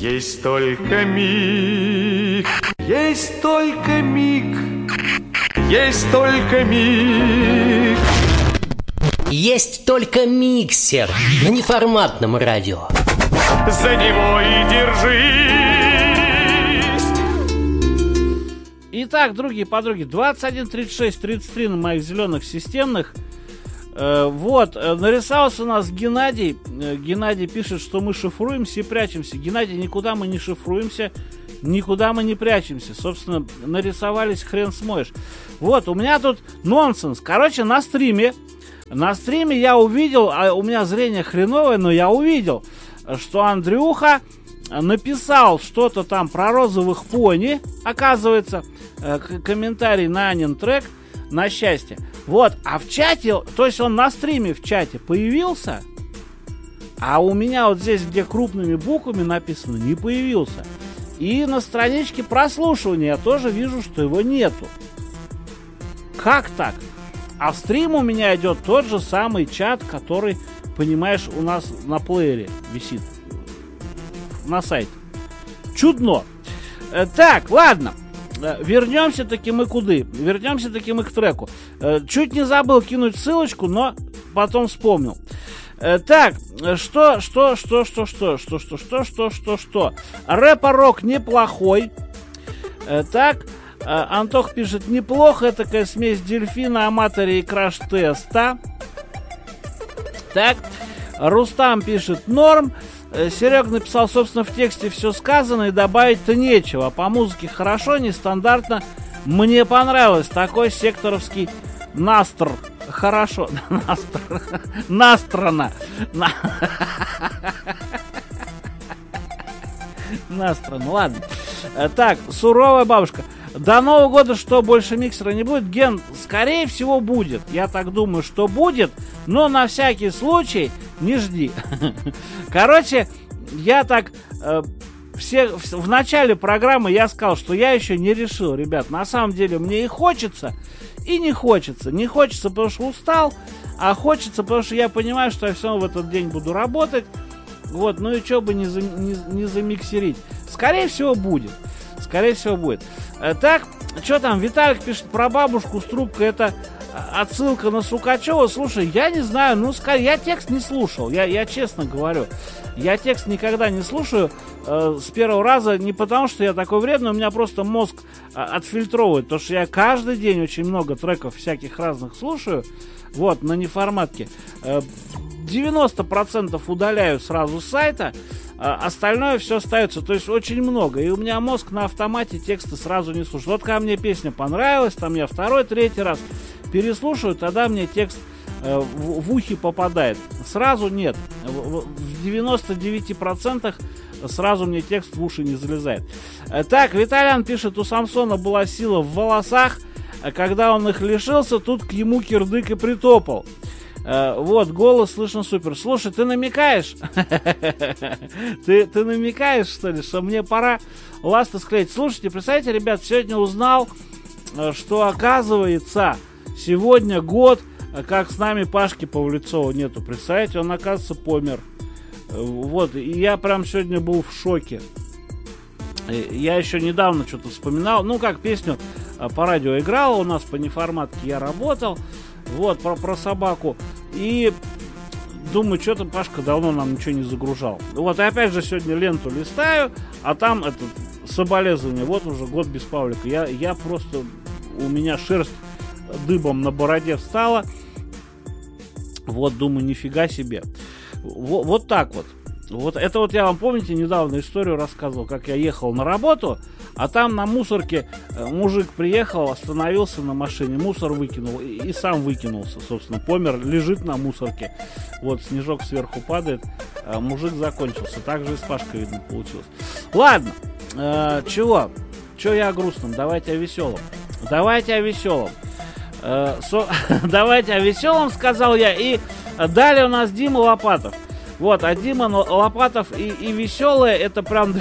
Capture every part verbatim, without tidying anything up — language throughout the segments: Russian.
Есть только миг, есть только миг, есть только миг. Есть только миксер на неформатном радио. За него и держись. Итак, другие подруги, двадцать один тридцать шесть тридцать три на моих зеленых системных. Э, вот, э, нарисовался у нас Геннадий. Э, Геннадий пишет, что мы шифруемся и прячемся. Геннадий, никуда мы не шифруемся, никуда мы не прячемся. Собственно, нарисовались, хрен смоешь. Вот, у меня тут нонсенс. Короче, на стриме, на стриме я увидел, а у меня зрение хреновое, но я увидел, что Андрюха написал что-то там про розовых пони, оказывается, э, комментарий на Анин трек, на счастье. Вот, а в чате, то есть он на стриме в чате появился, а у меня вот здесь, где крупными буквами написано, не появился. И на страничке прослушивания я тоже вижу, что его нету. Как так? А в стрим у меня идет тот же самый чат, который, понимаешь, у нас на плеере висит. На сайте. Чудно. Э, так, ладно. Вернемся таки мы куды? Вернемся таки мы к треку. Чуть не забыл кинуть ссылочку, но потом вспомнил. Так, что, что, что, что, что, что, что, что, что, что, что. Рэпорок неплохой. Так, Антох пишет, неплохо, такая смесь дельфина, аматори и краш-теста. Так, Рустам пишет, норм. Серега написал, собственно, в тексте все сказано и добавить-то нечего. По музыке хорошо, нестандартно. Мне понравилось. Такой секторовский настр. Хорошо. Настр. Настрана. Настрана. Ладно. Так, суровая бабушка. До Нового года что, больше миксера не будет? Ген, скорее всего, будет. Я так думаю, что будет. Но на всякий случай не жди. Короче, я так... Э, все, в, в начале программы я сказал, что я еще не решил, ребят. На самом деле мне и хочется, и не хочется. Не хочется, потому что устал, а хочется, потому что я понимаю, что я все равно в этот день буду работать. Вот, ну и что бы не, за, не, не замиксерить. Скорее всего, будет. Скорее всего, будет. Так, что там, Виталик пишет про бабушку с трубкой, это отсылка на Сукачева. Слушай, я не знаю, ну, скорее, я текст не слушал, я, я честно говорю. Я текст никогда не слушаю э, с первого раза, не потому что я такой вредный, у меня просто мозг э, отфильтровывает, потому что я каждый день очень много треков всяких разных слушаю, вот, на неформатке. Э, девяносто процентов удаляю сразу с сайта, остальное все остается, то есть очень много. И у меня мозг на автомате тексты сразу не слушает. Вот когда мне песня понравилась, там я второй, третий раз переслушаю, тогда мне текст э, в, в ухи попадает. Сразу нет. В, в девяноста девяти процентах сразу мне текст в уши не залезает. Так, Виталиан пишет, у Самсона была сила в волосах, а когда он их лишился, тут к ему кирдык и притопал. Uh, вот, голос слышно супер. Слушай, ты намекаешь? ты, ты намекаешь, что ли, что мне пора ласты склеить? Слушайте, представляете, ребят, сегодня узнал, что, оказывается, сегодня год, как с нами Пашки Павлецова нету. Представляете, он, оказывается, помер. Вот, и я прям сегодня был в шоке. Я еще недавно что-то вспоминал. Ну, как песню по радио играла у нас по неформатке, я работал. Вот, про, про собаку. И думаю, что-то Пашка давно нам ничего не загружал. Вот, и опять же сегодня ленту листаю, а там это соболезнование. Вот уже год без Павлика. Я, я просто... У меня шерсть дыбом на бороде встала. Вот, думаю, нифига себе. Вот, вот так вот. Вот это вот я вам, помните, недавно историю рассказывал, как я ехал на работу, а там на мусорке мужик приехал, остановился на машине, мусор выкинул и, и сам выкинулся, собственно, помер, лежит на мусорке. Вот, снежок сверху падает, а мужик закончился. Так же и с Пашкой, видно, получилось. Ладно, э, чего? Чего я о грустном? Давайте о веселом. Давайте о веселом. Э, со... Давайте о веселом, сказал я, и далее у нас Дима Лопатов. Вот, а Дима Лопатов и, и веселые, это прям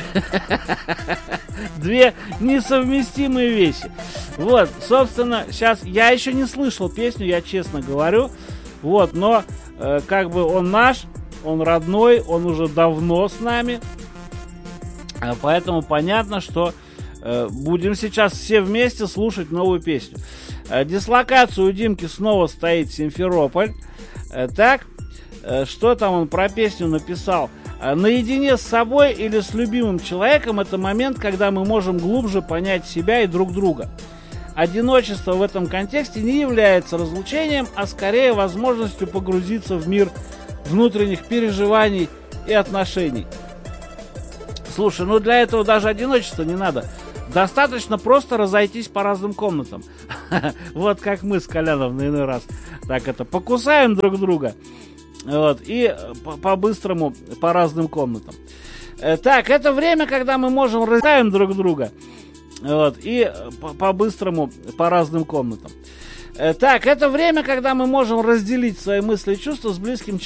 две несовместимые вещи. Вот, собственно, сейчас я еще не слышал песню, я честно говорю. Вот, но э, как бы он наш, он родной, он уже давно с нами. А поэтому понятно, что э, будем сейчас все вместе слушать новую песню. Э, дислокацию у Димки снова стоит Симферополь. Э, так, э, что там он про песню написал? Э, наедине с собой или с любимым человеком — это момент, когда мы можем глубже понять себя и друг друга. Одиночество в этом контексте не является разлучением, а скорее возможностью погрузиться в мир внутренних переживаний и отношений. Слушай, ну для этого даже одиночества не надо. Достаточно просто разойтись по разным комнатам. Вот как мы с Коляном на иной раз. Так это, покусаем друг друга. Вот, и по-быстрому по разным комнатам. Так, это время, когда мы можем разойтись друг друга. Вот, и по-быстрому по разным комнатам. Так, это время, когда мы можем разделить свои мысли и чувства с близким человеком.